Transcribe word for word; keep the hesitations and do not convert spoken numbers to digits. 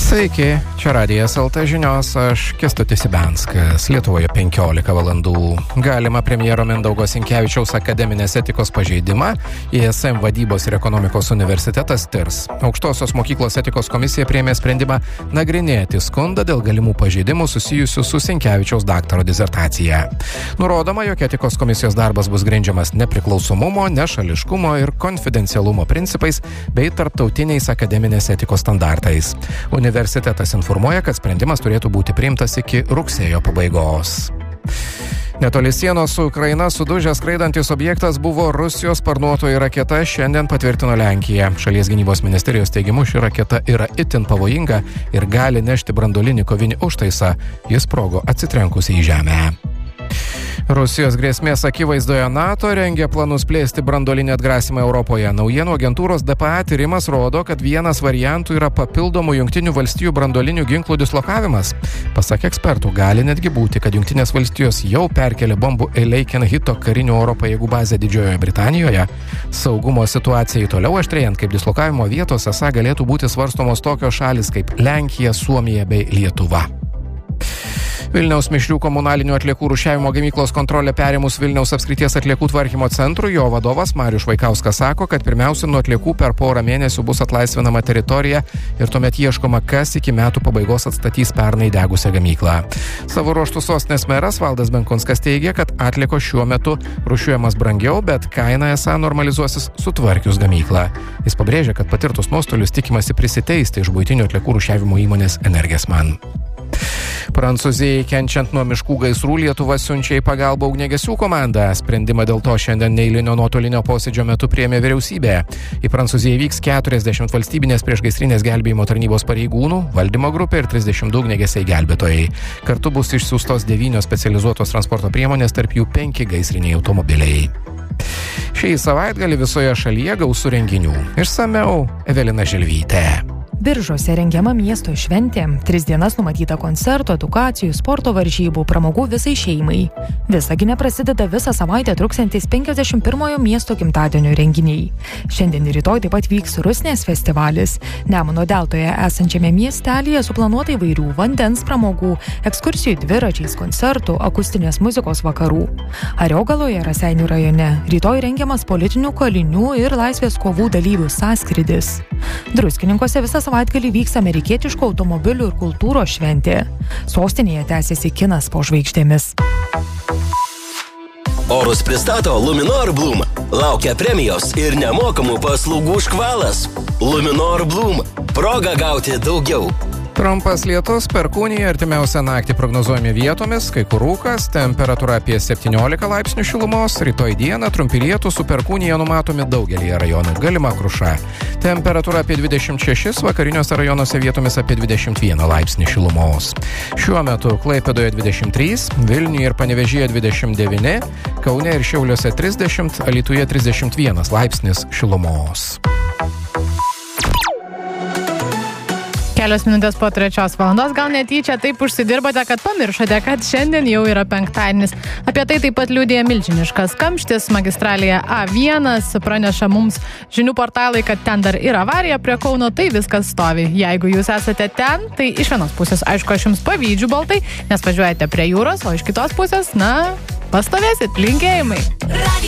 Sveiki, čia Radijas L T žinios, aš Kęstutis Ibenskas. Lietuvoje penkiolika valandų. Galima premjero Mindaugo Sinkevičiaus akademinės etikos pažeidimą I S M vadybos ir ekonomikos universitetas tirs. Aukštosios mokyklos etikos komisija priėmė sprendimą nagrinėti skundą dėl galimų pažeidimų susijusių su Sinkevičiaus daktaro disertacija. Nurodoma, jog etikos komisijos darbas bus grindžiamas nepriklausomumo, nešališkumo ir konfidencialumo principais bei tarptautiniais akademinės etikos standartais. Universitetas informuoja, kad sprendimas turėtų būti priimtas iki rugsėjo pabaigos. Netoli sienos su Ukraina sudužęs skraidantis objektas buvo Rusijos sparnuotoji raketa, šiandien patvirtino Lenkija. Šalies gynybos ministerijos teigimu, ši raketa yra itin pavojinga ir gali nešti branduolinį kovinį užtaisą. Jis sprogo atsitrenkus į žemę. Rusijos grėsmės akivaizdoje NATO rengia planus plėsti branduolinį atgrasymą Europoje. Naujienų agentūros D P A tyrimas rodo, kad vienas variantų yra papildomų Jungtinių valstijų branduolinių ginklų dislokavimas. Pasak ekspertų, gali netgi būti, kad Jungtinės valstijos jau perkelė bombų į Lakenhito karinių oro pajėgų bazę Didžiojoje Britanijoje. Saugumo situacijai toliau aštrėjant, kaip dislokavimo vietos esą galėtų būti svarstomos tokios šalis kaip Lenkija, Suomija bei Lietuva. Vilniaus mišrių komunalinių atliekų rūšiavimo gamyklos kontrolę perėmus Vilniaus apskrities atliekų tvarkymo centrui, jo vadovas Marius Švaikauskas sako, kad pirmiausia nuo atliekų per porą mėnesių bus atlaisvinama teritorija ir tuomet ieškoma, kas iki metų pabaigos atstatys pernai degusią gamyklą. Savo ruožtų sostinės meras Valdas Benkunskas teigia, kad atliekos šiuo metu rūšiuojamas brangiau, bet kaina esą normalizuosis sutvarkius gamyklą. Jis pabrėžia, kad patirtus nuostolius tikimasi prisiteisti iš buitinių atliekų rūšiavimo įmonės Energesman. Prancūzijai kenčiant nuo miškų gaisrų Lietuva siunčia į pagalbą ugniagesių komandą. Sprendimą dėl to šiandien neeilinio nuotolinio posėdžio metu priėmė vyriausybė. Į Prancūziją vyks keturiasdešimt valstybinės priešgaisrinės gelbėjimo tarnybos pareigūnų, valdymo grupė ir trisdešimt du ugniagesiai gelbėtojai. Kartu bus išsiųstos devynios specializuotos transporto priemonės, tarp jų penki gaisriniai automobiliai. Šį savaitgalį visoje šalyje gausų renginių. Išsamiau Evelina Želvytė. Biržuose rengiama miesto šventė, tris dienas numatyta koncertų, edukacijų, sporto varžybų, pramogų visai šeimai. Visagine prasideda visą savaitę truksiantis penkiasdešimt pirmojo miesto gimtadienio renginiai. Šiandien ir rytoj taip pat vyks Rusnės festivalis. Nemuno deltoje esančiame miestelėje suplanuota įvairių vandens pramogų, ekskursijų dviračiais, koncertų, akustinės muzikos vakarų. Ariogaloje, Raseinių rajone, rytoj rengiamas politinių kalinių ir laisvės kovų dalyvių sąskrydis. Druskininkuose visą savaitgalį vyks amerikietiškų automobilių ir kultūros šventė. Sostinėje tęsiasi kinas po žvaigždėmis. Orus pristato Luminor Bloom. Laukia premijos ir nemokamų paslaugų škvalas. Luminor Bloom. Proga gauti daugiau. Trumpas lietus, perkūnija, artimiausią naktį prognozuojami vietomis, kai kur rūkas, temperatūra apie septyniolika laipsnių šilumos, rytoj dieną trumpi lietūs su perkūnija numatomi daugelyje rajonų, galima kruša. Temperatūra apie dvidešimt šešis, vakariniuose rajonuose vietomis apie dvidešimt vieną laipsnį šilumos. Šiuo metu Klaipėdoje dvidešimt trys, Vilniuje ir Panevėžyje dvidešimt devyni, Kaune ir Šiauliuose trisdešimt, Alytuje trisdešimt vienas laipsnis šilumos. Kelios minutės po trečios valandos, gal netyčia taip užsidirbote, kad pamiršote, kad šiandien jau yra penktadienis. Apie tai taip pat liudija milžiniškas kamštis magistralėje A vienas, praneša mums žinių portalai, kad ten dar yra avarija prie Kauno, tai viskas stovi. Jeigu jūs esate ten, tai iš vienos pusės, aišku, aš jums pavydžiu baltai, nes važiuojate prie jūros, o iš kitos pusės, na, pastovėsit, linkėjimai.